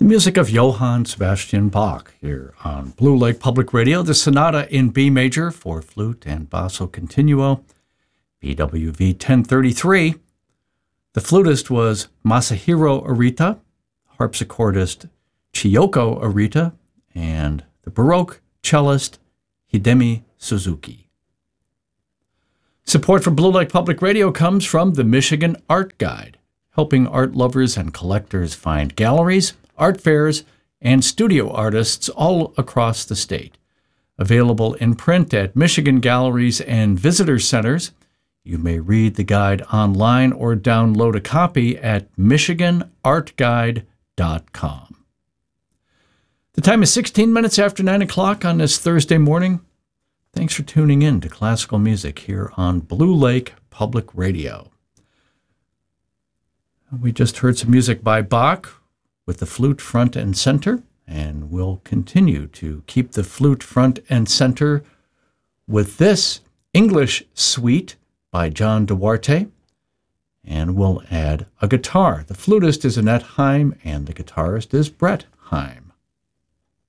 music of Johann Sebastian Bach here on Blue Lake Public Radio. The Sonata in B major for flute and basso continuo, BWV 1033. The flutist was Masahiro Arita, harpsichordist Chiyoko Arita, and the Baroque cellist Hidemi Suzuki. Support for Blue Lake Public Radio comes from the Michigan Art Guide, helping art lovers and collectors find galleries, art fairs, and studio artists all across the state. Available in print at Michigan galleries and visitor centers. You may read the guide online or download a copy at michiganartguide.com. The time is 16 minutes after 9 o'clock on this Thursday morning. Thanks for tuning in to classical music here on Blue Lake Public Radio. We just heard some music by Bach with the flute front and center, and we'll continue to keep the flute front and center with this English suite by John Duarte, and we'll add a guitar. The flutist is Annette Heim, and the guitarist is Brett Heim.